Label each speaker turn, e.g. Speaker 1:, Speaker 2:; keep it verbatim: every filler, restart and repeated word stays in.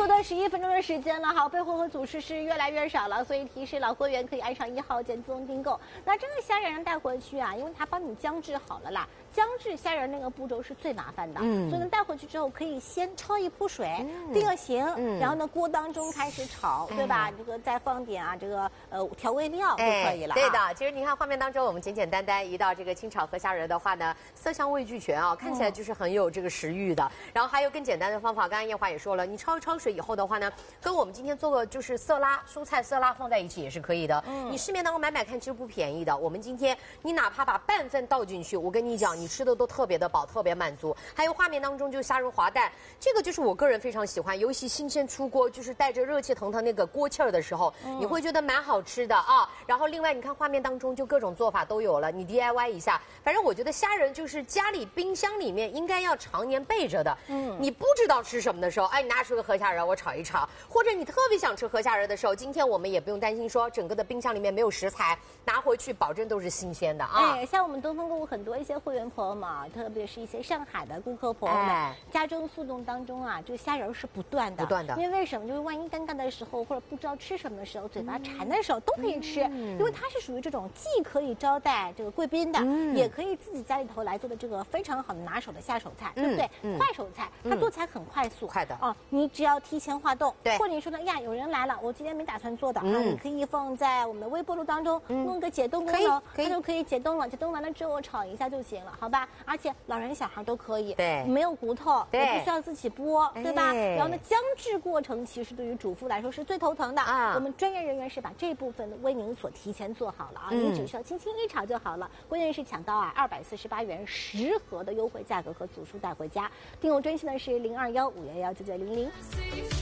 Speaker 1: 不多十一分钟的时间了，好，备货和组织是越来越少了，所以提示老会员可以按上一号键自动订购。那这个虾仁带回去啊，因为它帮你姜制好了啦，姜制虾仁那个步骤是最麻烦的，嗯，所以呢带回去之后可以先焯一铺水，嗯、定个型，嗯，然后呢锅当中开始炒，对吧？这个再放点啊这个呃调味料就可以了、啊。
Speaker 2: 对的，其实你看画面当中，我们简简单单一道这个清炒河虾仁的话呢，色香味俱全啊，看起来就是很有这个食欲的。然后还有更简单的方法，刚刚叶华也说了，你焯一焯水以后的话呢，跟我们今天做个就是色拉蔬菜色拉放在一起也是可以的。嗯，你市面当中买买看，其实不便宜的。我们今天你哪怕把半份倒进去，我跟你讲，你吃的都特别的饱，特别满足。还有画面当中就虾仁滑蛋，这个就是我个人非常喜欢，尤其新鲜出锅，就是带着热气腾腾那个锅气儿的时候，嗯、你会觉得蛮好吃的啊。然后另外你看画面当中就各种做法都有了，你 D I Y 一下。反正我觉得虾仁就是家里冰箱里面应该要常年备着的。嗯，你不知道吃什么的时候，哎，你拿出个河虾仁我炒一炒，或者你特别想吃河虾仁的时候，今天我们也不用担心说整个的冰箱里面没有食材，拿回去保证都是新鲜的啊。
Speaker 1: 哎，像我们东风购物很多一些会员朋友们啊，特别是一些上海的顾客朋友们，哎、家中速冻当中啊，这个虾仁是不断的，
Speaker 2: 不断的。
Speaker 1: 因为为什么？就是万一尴尬的时候，或者不知道吃什么的时候，嘴巴馋的时候、嗯、都可以吃，嗯、因为它是属于这种既可以招待这个贵宾的，嗯、也可以自己家里头来做的这个非常好的拿手的下手菜，嗯、对不对？嗯、快手菜，它做起来很快速，
Speaker 2: 快的
Speaker 1: 哦。你只要提前化冻，
Speaker 2: 对，
Speaker 1: 或者你说的呀，有人来了，我今天没打算做的、嗯、啊，你可以放在我们的微波炉当中，嗯、弄个解冻功能，它就可以解冻了。解冻完了之后炒一下就行了，好吧？而且老人小孩都可以，
Speaker 2: 对，
Speaker 1: 没有骨头，
Speaker 2: 对，
Speaker 1: 也不需要自己剥，对吧？
Speaker 2: 哎、
Speaker 1: 然后呢，姜制过程其实对于主妇来说是最头疼的啊。我们专业人员是把这部分为您所提前做好了啊，嗯、你只需要轻轻一炒就好了。关键是抢到啊二百四十八元十盒的优惠价格和组数带回家。订购专线呢是零二幺五幺幺九九零零。